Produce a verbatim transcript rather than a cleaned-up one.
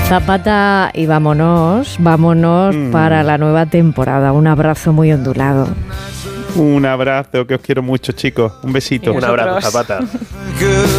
Zapata y vámonos, vámonos mm. para la nueva temporada. Un abrazo muy ondulado. Un abrazo, que os quiero mucho, chicos. Un besito. Un abrazo, Zapata.